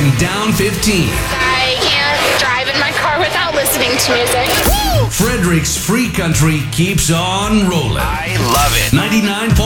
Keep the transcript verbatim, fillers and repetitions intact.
going down fifteen. I can't drive in my car without listening to music. Frederick's Free Country keeps on rolling. I love it. ninety-nine